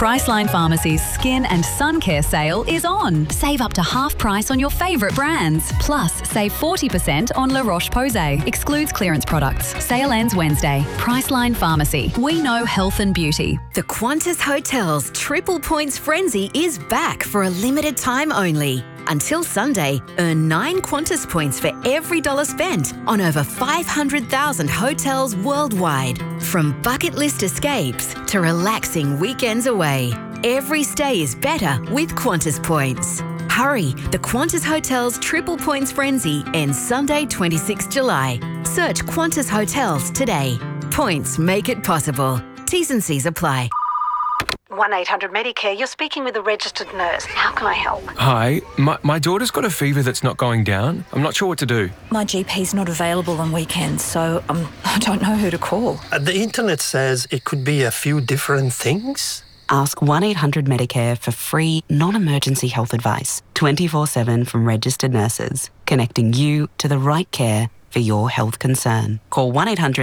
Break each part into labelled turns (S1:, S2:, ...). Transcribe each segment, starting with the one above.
S1: Priceline Pharmacy's Skin and Sun Care sale is on. Save up to half price on your favourite brands. Plus, save 40% on La Roche-Posay. Excludes clearance products. Sale ends Wednesday. Priceline Pharmacy. We know health and beauty.
S2: The Qantas Hotels Triple Points Frenzy is back for a limited time only. Until Sunday, earn 9 Qantas points for every dollar spent on over 500,000 hotels worldwide. From bucket list escapes to relaxing weekends away, every stay is better with Qantas points. Hurry, the Qantas Hotels Triple Points Frenzy ends Sunday 26 July. Search Qantas Hotels today. Points make it possible. T's and C's apply.
S3: 1-800-Medicare, you're speaking with a registered nurse. How can I help?
S4: Hi, my daughter's got a fever that's not going down. I'm not sure what to do.
S5: My GP's not available on weekends, so I don't know who to call.
S6: The internet says it could be a few different things.
S7: Ask 1-800-Medicare for free, non-emergency health advice, 24/7 from registered nurses, connecting you to the right care for your health concern. Call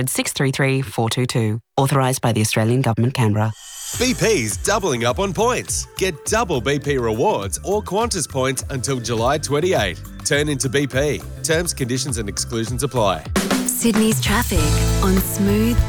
S7: 1-800-633-422. Authorised by the Australian Government, Canberra.
S8: BP's doubling up on points. Get double BP rewards or Qantas points until July 28. Turn into BP. Terms, conditions and exclusions apply.
S2: Sydney's traffic on Smooth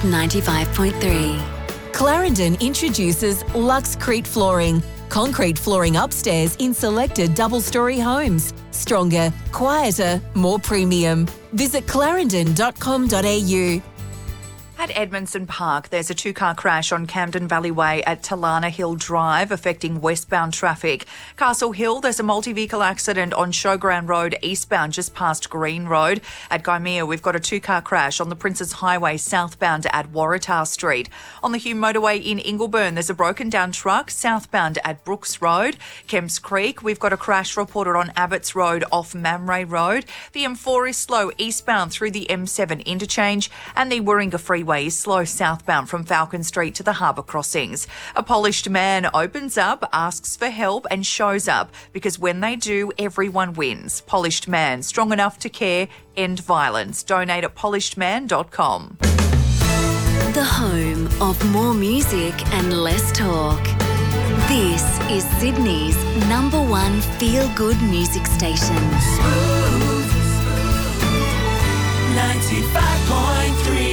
S2: 95.3.
S9: Clarendon introduces Luxcrete Flooring. Concrete flooring upstairs in selected double-storey homes. Stronger, quieter, more premium. Visit clarendon.com.au.
S5: At Edmondson Park, there's a two-car crash on Camden Valley Way at Talana Hill Drive, affecting westbound traffic. Castle Hill, there's a multi-vehicle accident on Showground Road eastbound, just past Green Road. At Gymea, we've got a two-car crash on the Princes Highway southbound at Waratah Street. On the Hume Motorway in Ingleburn, there's a broken-down truck southbound at Brooks Road. Kemps Creek, we've got a crash reported on Abbots Road off Mamray Road. The M4 is slow eastbound through the M7 interchange, and the Warringah Freeway is slow southbound from Falcon Street to the harbour crossings. A polished man opens up, asks for help and shows up, because when they do, everyone wins. Polished Man, strong enough to care, end violence. Donate at polishedman.com.
S2: The home of more music and less talk. This is Sydney's #1 feel-good music station.
S9: 95.3.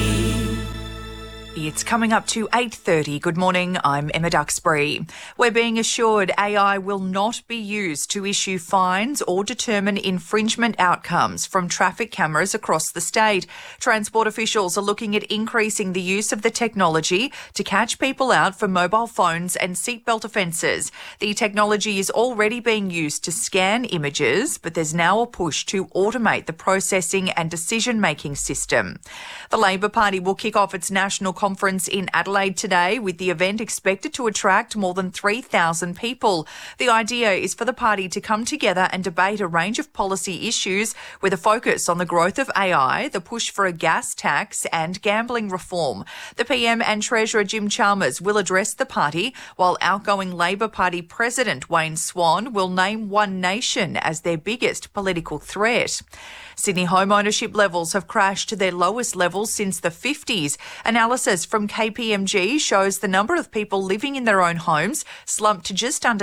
S5: It's coming up to 8:30. Good morning, I'm Emma Duxbury. We're being assured AI will not be used to issue fines or determine infringement outcomes from traffic cameras across the state. Transport officials are looking at increasing the use of the technology to catch people out for mobile phones and seatbelt offences. The technology is already being used to scan images, but there's now a push to automate the processing and decision-making system. The Labor Party will kick off its national conference in Adelaide today, with the event expected to attract more than 3,000 people. The idea is for the party to come together and debate a range of policy issues with a focus on the growth of AI, the push for a gas tax and gambling reform. The PM and Treasurer Jim Chalmers will address the party, while outgoing Labor Party President Wayne Swan will name One Nation as their biggest political threat. Sydney home ownership levels have crashed to their lowest levels since the 50s. Analysis from KPMG shows the number of people living in their own homes slumped to just under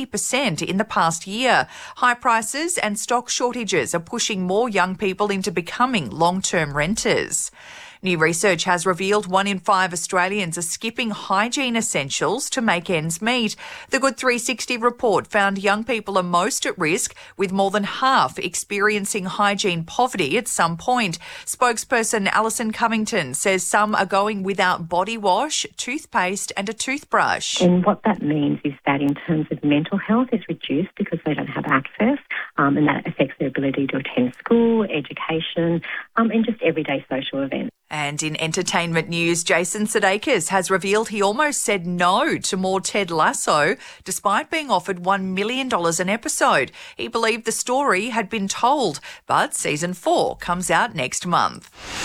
S5: 60% in the past year. High prices and stock shortages are pushing more young people into becoming long-term renters. New research has revealed 1 in 5 Australians are skipping hygiene essentials to make ends meet. The Good 360 report found young people are most at risk, with more than half experiencing hygiene poverty at some point. Spokesperson Alison Covington says some are going without body wash, toothpaste and a toothbrush.
S10: And what that means is that in terms of mental health is reduced because they don't have access, and that affects their ability to attend school, education, and just everyday social events.
S5: And in entertainment news, Jason Sudeikis has revealed he almost said no to more Ted Lasso, despite being offered $1 million an episode. He believed the story had been told, but season 4 comes out next month.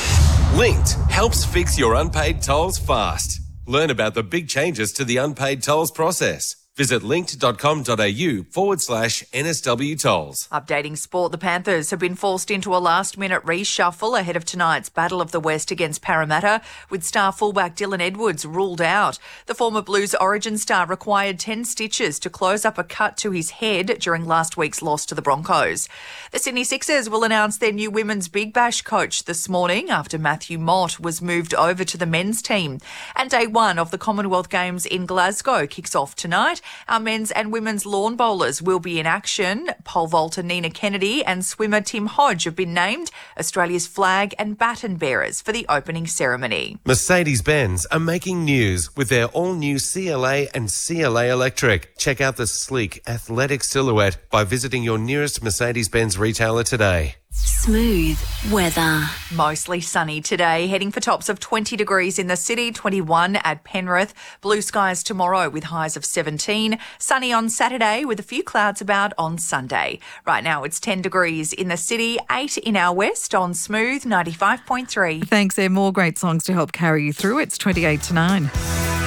S8: Linked helps fix your unpaid tolls fast. Learn about the big changes to the unpaid tolls process. Visit linked.com.au/NSW tolls.
S5: Updating sport, the Panthers have been forced into a last-minute reshuffle ahead of tonight's Battle of the West against Parramatta, with star fullback Dylan Edwards ruled out. The former Blues origin star required 10 stitches to close up a cut to his head during last week's loss to the Broncos. The Sydney Sixers will announce their new women's Big Bash coach this morning after Matthew Mott was moved over to the men's team. And day one of the Commonwealth Games in Glasgow kicks off tonight. Our men's and women's lawn bowlers will be in action. Pole vaulter Nina Kennedy and swimmer Tim Hodge have been named Australia's flag and baton bearers for the opening ceremony.
S8: Mercedes-Benz are making news with their all-new CLA and CLA Electric. Check out the sleek, athletic silhouette by visiting your nearest Mercedes-Benz retailer today.
S2: Smooth weather.
S5: Mostly sunny today, heading for tops of 20 degrees in the city, 21 at Penrith. Blue skies tomorrow with highs of 17. Sunny on Saturday with a few clouds about on Sunday. Right now it's 10 degrees in the city, 8 in our west on Smooth 95.3.
S11: Thanks, there are more great songs to help carry you through. It's 28 to 9.